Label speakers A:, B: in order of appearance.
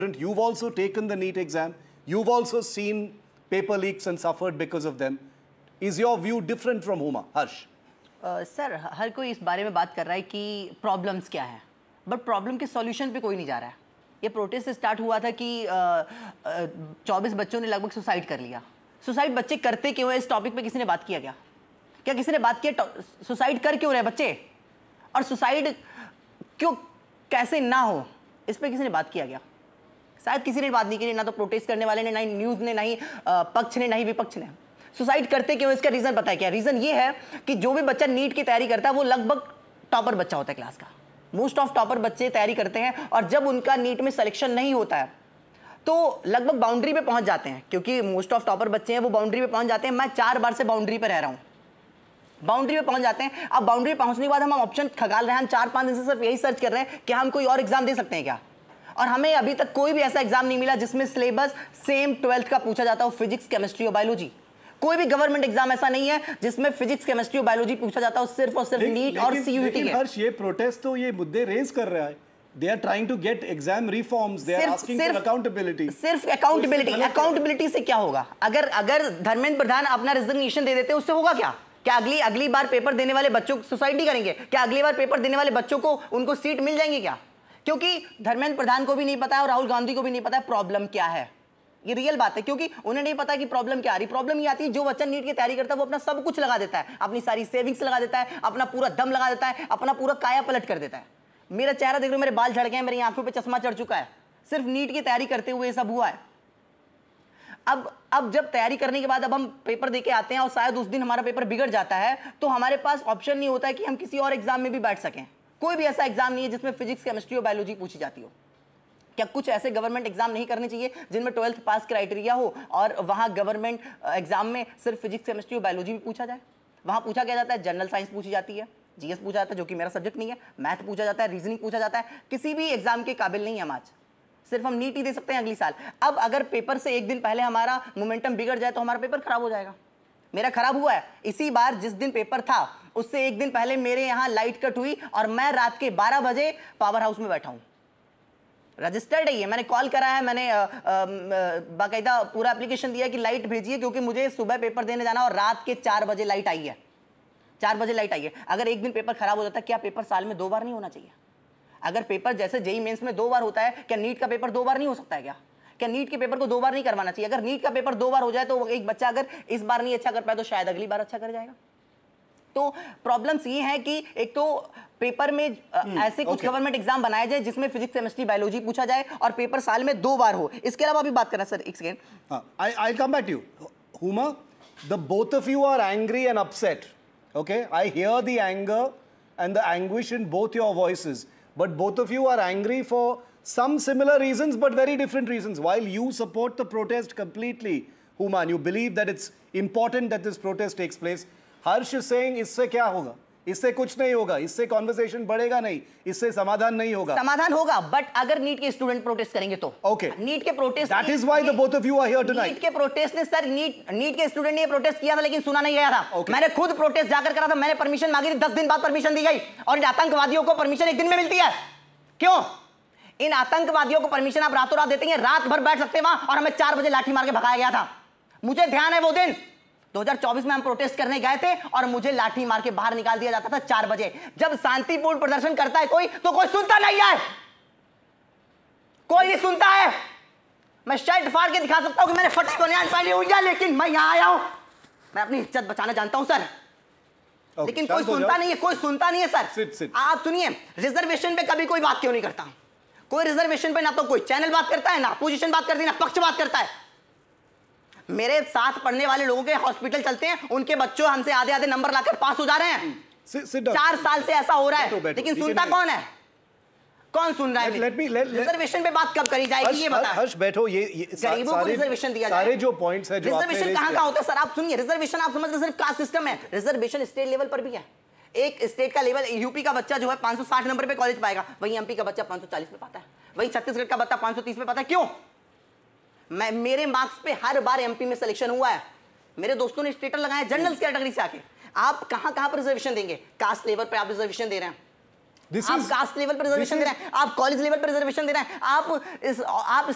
A: You've also taken the NEET exam. You've also seen paper leaks and suffered because of them. Is your view different from Huma? Harsh?
B: Sir हर कोई इस बारे में बात कर रहा है कि प्रॉब्लम्स क्या है, बट प्रॉब्लम के सॉल्यूशन पे कोई नहीं जा रहा है। ये प्रोटेस्ट स्टार्ट हुआ था कि 24 बच्चों ने लगभग सुसाइड कर लिया। सुसाइड बच्चे करते क्यों है, इस टॉपिक पे किसी ने बात किया क्या? क्या किसी ने बात किया सुसाइड कर क्यों रहे बच्चे, और सुसाइड क्यों कैसे ना हो, इस पे किसी ने बात किया गया? शायद किसी ने बात नहीं की, ना तो प्रोटेस्ट करने वाले ने, ना ही न्यूज़ ने, ना ही पक्ष ने, ना ही विपक्ष ने। सुसाइड करते क्यों, इसका रीज़न पता है क्या? रीज़न ये है कि जो भी बच्चा नीट की तैयारी करता है वो लगभग टॉपर बच्चा होता है क्लास का। मोस्ट ऑफ टॉपर बच्चे तैयारी करते हैं, और जब उनका नीट में सिलेक्शन नहीं होता है तो लगभग बाउंड्री पे पहुंच जाते हैं, क्योंकि मोस्ट ऑफ टॉपर बच्चे हैं वो बाउंड्री पे पहुंच जाते हैं। मैं 4 बार से बाउंड्री पे रह रहा हूँ, बाउंड्री पे पहुंच जाते हैं। अब बाउंड्री पे पहुंचने के बाद हम ऑप्शन खगाल रहे हैं, हम 4-5 दिन से सिर्फ यही सर्च कर रहे हैं कि हम कोई और एग्जाम दे सकते हैं क्या, और हमें अभी तक कोई भी ऐसा एग्जाम नहीं मिला जिसमें सिलेबस सेम 12th का पूछा जाता हो, फिजिक्स, केमिस्ट्री और बायोलॉजी। कोई भी गवर्नमेंट एग्जाम ऐसा नहीं है जिसमें फिजिक्स, केमिस्ट्री और बायोलॉजी पूछा जाता हो, सिर्फ और सिर्फ नीट और सीयूईटी है।
A: हर्ष, ये प्रोटेस्ट तो ये मुद्दे रेज कर रहा है। They are trying to get exam reforms. They are asking for accountability.
B: सिर्फ अकाउंटेबिलिटी से क्या होगा? अगर धर्मेंद्र प्रधान अपना रिजिग्नेशन दे देते उससे होगा क्या? क्या अगली बार पेपर देने वाले बच्चों को सुसाइड नहीं करेंगे? क्या अगली बार पेपर देने वाले बच्चों को उनको सीट मिल जाएंगी क्या? क्योंकि धर्मेंद्र प्रधान को भी नहीं पता है और राहुल गांधी को भी नहीं पता है प्रॉब्लम क्या है। ये रियल बात है, क्योंकि उन्हें नहीं पता कि प्रॉब्लम क्या आ रही। प्रॉब्लम ये आती है, जो बच्चा नीट की तैयारी करता है वो अपना सब कुछ लगा देता है, अपनी सारी सेविंग्स लगा देता है, अपना पूरा दम लगा देता है, अपना पूरा काया पलट कर देता है। मेरा चेहरा देख लो, मेरे बाल झड़ गए हैं, मेरी आंखों पे चश्मा चढ़ चुका है, सिर्फ नीट की तैयारी करते हुए ये सब हुआ है। अब जब तैयारी करने के बाद अब हम पेपर देके आते हैं और शायद उस दिन हमारा पेपर बिगड़ जाता है, तो हमारे पास ऑप्शन नहीं होता है कि हम किसी और एग्जाम में भी बैठ सकें। कोई भी ऐसा एग्जाम नहीं है जिसमें फिजिक्स, केमिस्ट्री और बायोलॉजी पूछी जाती हो। क्या कुछ ऐसे गवर्नमेंट एग्जाम नहीं करने चाहिए जिनमें 12th पास क्राइटेरिया हो और वहां गवर्नमेंट एग्जाम में सिर्फ फिजिक्स, केमिस्ट्री और बायोलॉजी भी पूछा जाए? वहां पूछा क्या जाता है? जनरल साइंस पूछी जाती है, जीएस पूछा जाता है जो कि मेरा सब्जेक्ट नहीं है, मैथ पूछा जाता है, रीजनिंग पूछा जाता है। किसी भी एग्जाम के काबिल नहीं है हम आज, सिर्फ हम नीट ही दे सकते हैं अगली साल। अब अगर पेपर से एक दिन पहले हमारा मोमेंटम बिगड़ जाए तो हमारा पेपर खराब हो जाएगा। मेरा खराब हुआ है इसी बार, जिस दिन पेपर था उससे एक दिन पहले मेरे यहाँ लाइट कट हुई और मैं रात के 12 बजे पावर हाउस में बैठा हूँ। रजिस्टर्ड है ये, मैंने कॉल करा है, मैंने बाकायदा पूरा एप्लीकेशन दिया कि लाइट भेजिए, क्योंकि मुझे सुबह पेपर देने जाना और रात के 4 बजे लाइट आई है। 4 बजे लाइट आई है। अगर एक दिन पेपर खराब हो जाता है, क्या पेपर साल में 2 बार नहीं होना चाहिए? अगर पेपर जैसे जेईई मेंस में 2 बार होता है, क्या नीट का पेपर 2 बार नहीं हो सकता है? क्या नीट के पेपर को 2 बार नहीं करवाना चाहिए? अगर नीट का पेपर 2 बार हो जाए तो एक बच्चा अगर इस बार नहीं अच्छा कर पाया तो शायद अगली बार अच्छा कर जाएगा। तो प्रॉब्लम्स ये है कि एक तो पेपर में ऐसे कुछ गवर्नमेंट एग्जाम बनाए जाए जिसमें फिजिक्स, केमिस्ट्री, बायोलॉजी पूछा जाए और पेपर साल में 2 बार हो। इसके अलावा भी बात करना सर एक second.
A: I'll come back to you. Huma, the both of you are angry and upset. Okay, I hear the anger and the anguish in both your voices, but both of you are angry for some similar reasons but very different reasons. While you support the protest completely, Huma, and you believe that it's important that this protest takes place, Harsh is saying इससे क्या होगा? इससे कुछ नहीं होगा, इससे conversation बढ़ेगा नहीं, इससे समाधान नहीं होगा।
B: समाधान होगा, बट अगर नीट के स्टूडेंट प्रोटेस्ट करेंगे तो।
A: ओके,
B: नीट के protest,
A: that is why the both of you are here tonight.
B: NEET के प्रोटेस्ट ने सर, नीट के स्टूडेंट ने प्रोटेस्ट किया था लेकिन सुना नहीं गया था। मैंने खुद प्रोटेस्ट जाकर करा था, मैंने परमिशन मांगी थी, 10 दिन बाद परमिशन दी गई। और इन आतंकवादियों को परमिशन एक दिन में मिलती है, क्यों? इन आतंकवादियों को परमिशन आप रातों रात देते हैं, रात भर बैठ सकते हैं वहां, और हमें 4 बजे लाठी मार के भगाया गया था। मुझे ध्यान है वो दिन 2024 में हम प्रोटेस्ट करने गए थे और मुझे लाठी मार के बाहर निकाल दिया जाता था 4 बजे। जब शांतिपूर्ण प्रदर्शन करता है कोई तो कोई सुनता नहीं है, कोई नहीं सुनता है। मैं शर्ट फाड़ के दिखा सकता हूं कि मैंने फटी बनियान पहनी हुई है, लेकिन मैं यहां आया हूं, मैं अपनी इज्जत बचाना जानता हूं सर। लेकिन कोई सुनता नहीं है, कोई सुनता नहीं है सर। आप सुनिए, रिजर्वेशन पे कभी कोई बात क्यों नहीं करता? कोई रिजर्वेशन पे ना तो कोई चैनल बात करता है, ना अपोजिशन बात करती है, ना पक्ष बात करता है। मेरे साथ पढ़ने वाले लोगों के हॉस्पिटल चलते हैं, उनके बच्चों हमसे आधे नंबर लाकर पास हो जा रहे हैं। 4 साल से ऐसा हो रहा है, लेकिन सुनता कौन है? कौन सुन रहा है? रिजर्वेशन पे बात कब करी जाएगी ये बता।
A: हर्ष बैठो, ये
B: गरीबों को रिजर्वेशन दिया जाए।
A: सारे जो पॉइंट्स है जो
B: रिजर्वेशन कहां होता है सर? आप सुनिए, रिजर्वेशन आप समझ रहे सिर्फ कास्ट सिस्टम है, रिजर्वेशन स्टेट लेवल पर भी है। एक स्टेट का लेवल, यूपी का बच्चा जो है 560 नंबर पे कॉलेज पाएगा, वहीं एमपी का बच्चा 540 पे पाता है, वहीं छत्तीसगढ़ का बच्चा 530 पे पाता है। क्यों? मेरे मार्क्स पे हर बार एमपी में सिलेक्शन हुआ है, मेरे दोस्तों ने स्टेटस लगाए जनरल कैटेगरी से आके। आप कहां पर रिजर्वेशन देंगे? कास्ट लेवल पे आप रिजर्वेशन दे रहे हैं, आप कास्ट लेवल पर रिजर्वेशन दे रहे हैं, आप कॉलेज लेवल पर रिजर्वेशन दे रहे हैं, आप